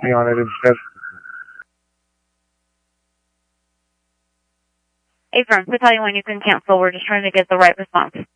me on it instead. Affirm. We'll tell you when you can cancel. We're just trying to get the right response.